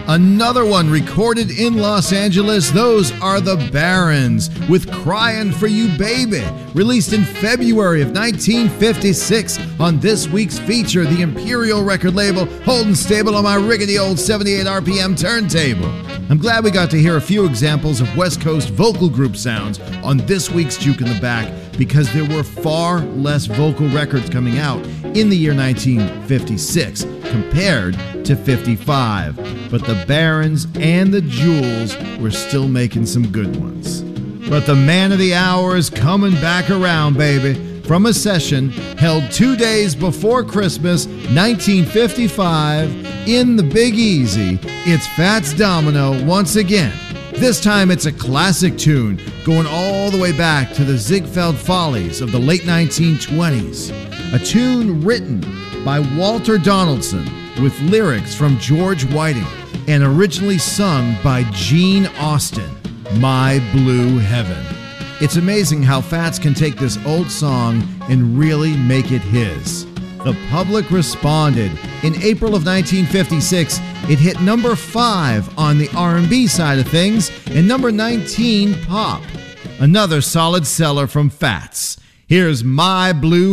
Another one recorded in Los Angeles. Those are the Barons with Crying for You Baby, released in February of 1956 on this week's feature, the Imperial record label, holding stable on my rickety old 78 RPM turntable. I'm glad we got to hear a few examples of West Coast vocal group sounds on this week's Juke in the Back, because there were far less vocal records coming out in the year 1956 compared to 55. But the Barons and the Jewels were still making some good ones. But the man of the hour is coming back around, baby, from a session held 2 days before Christmas, 1955, in the Big Easy. It's Fats Domino once again. This time it's a classic tune going all the way back to the Ziegfeld Follies of the late 1920s. A tune written by Walter Donaldson with lyrics from George Whiting and originally sung by Gene Austin, My Blue Heaven. It's amazing how Fats can take this old song and really make it his. The public responded. In April of 1956, it hit number 5 on the R&B side of things and number 19 pop. Another solid seller from Fats. Here's My Blue